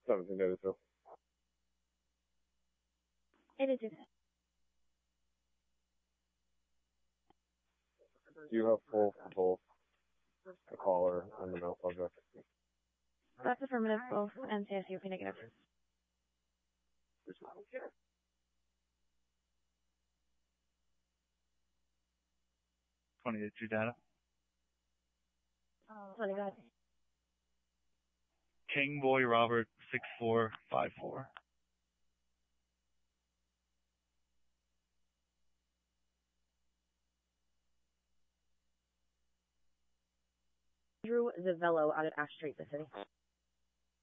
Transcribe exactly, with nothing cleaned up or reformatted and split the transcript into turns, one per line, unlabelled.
seventeen eighty-two.
eighty-two.
Do you have full for both the caller and the male subject?
That's affirmative, both N C S U P negative.
twenty-eight two data.
twenty, go ahead.
King Boy Robert six four five four.
Drew Zavello out at Ash Street, the city.